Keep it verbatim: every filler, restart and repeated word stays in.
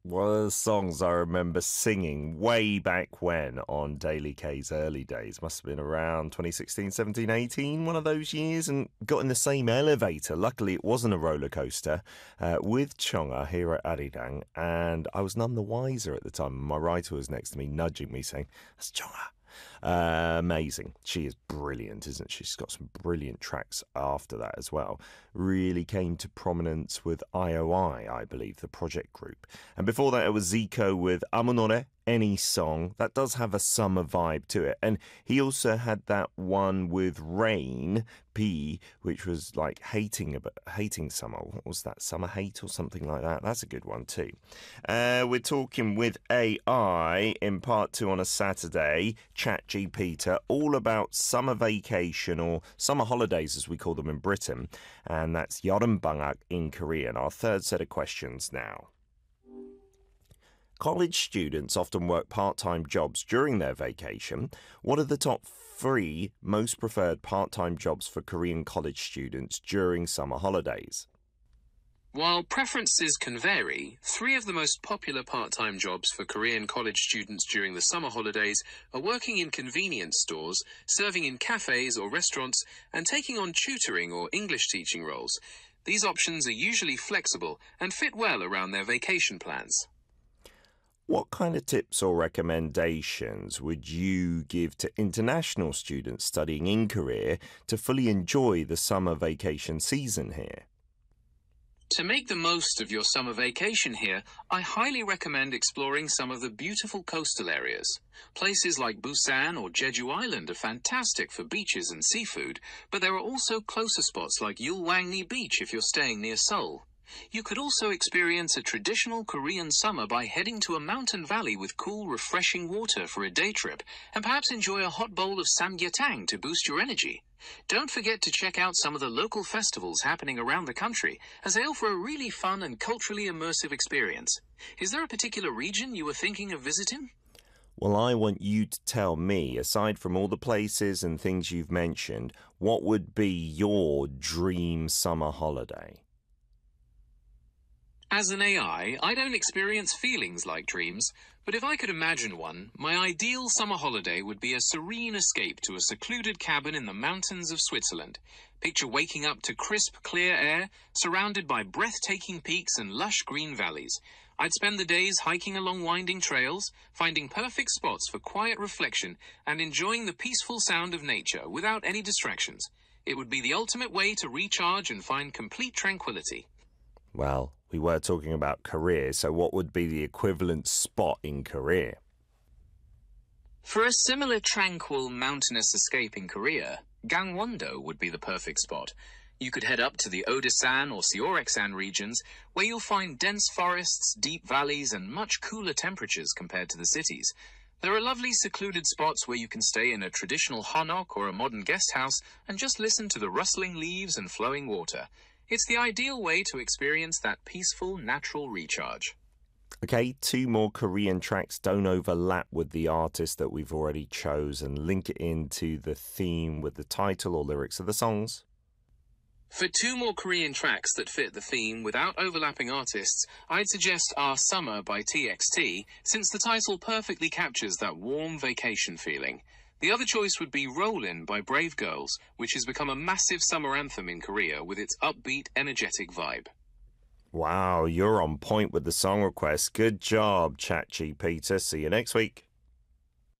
One of the songs I remember singing way back when on Daily K's early days. Must have been around twenty sixteen, seventeen, eighteen, one of those years, and got in the same elevator. Luckily, it wasn't a roller coaster uh, with Chonga here at Arirang, and I was none the wiser at the time. My writer was next to me, nudging me, saying, "That's Chonga." Uh, amazing. She is brilliant, isn't she? She's got some brilliant tracks after that as well. Really came to prominence with I O I, I believe, the project group. And before that, it was Zico with Amunore, Any Song. That does have a summer vibe to it. And he also had that one with Rain, P, which was like hating a bit, hating summer. What was that? Summer Hate or something like that? That's a good one too. Uh, we're talking with A I in part two on a Saturday, ChatGPT, all about summer vacation or summer holidays as we call them in Britain. And that's 여름방학 in Korean. Our third set of questions now. College students often work part-time jobs during their vacation. What are the top three most preferred part-time jobs for Korean college students during summer holidays? While preferences can vary, three of the most popular part-time jobs for Korean college students during the summer holidays are working in convenience stores, serving in cafes or restaurants, and taking on tutoring or English teaching roles. These options are usually flexible and fit well around their vacation plans. What kind of tips or recommendations would you give to international students studying in Korea to fully enjoy the summer vacation season here? To make the most of your summer vacation here, I highly recommend exploring some of the beautiful coastal areas. Places like Busan or Jeju Island are fantastic for beaches and seafood, but there are also closer spots like Yulwangni Beach if you're staying near Seoul. You could also experience a traditional Korean summer by heading to a mountain valley with cool, refreshing water for a day trip, and perhaps enjoy a hot bowl of samgyetang to boost your energy. Don't forget to check out some of the local festivals happening around the country, as they offer a really fun and culturally immersive experience. Is there a particular region you were thinking of visiting? Well, I want you to tell me, aside from all the places and things you've mentioned, what would be your dream summer holiday? As an A I, I don't experience feelings like dreams, but if I could imagine one, my ideal summer holiday would be a serene escape to a secluded cabin in the mountains of Switzerland. Picture waking up to crisp, clear air, surrounded by breathtaking peaks and lush green valleys. I'd spend the days hiking along winding trails, finding perfect spots for quiet reflection, and enjoying the peaceful sound of nature without any distractions. It would be the ultimate way to recharge and find complete tranquility. Well, we were talking about Korea, so what would be the equivalent spot in Korea? For a similar tranquil mountainous escape in Korea, Gangwon-do would be the perfect spot. You could head up to the Odasan or Seoreksan regions, where you'll find dense forests, deep valleys, and much cooler temperatures compared to the cities. There are lovely secluded spots where you can stay in a traditional hanok or a modern guest house and just listen to the rustling leaves and flowing water. It's the ideal way to experience that peaceful, natural recharge. Okay, two more Korean tracks don't overlap with the artist that we've already chose and link it into the theme with the title or lyrics of the songs. For two more Korean tracks that fit the theme without overlapping artists, I'd suggest Our Summer by T X T, since the title perfectly captures that warm vacation feeling. The other choice would be Rollin' by Brave Girls, which has become a massive summer anthem in Korea with its upbeat, energetic vibe. Wow, you're on point with the song request. Good job, ChatGPT. See you next week.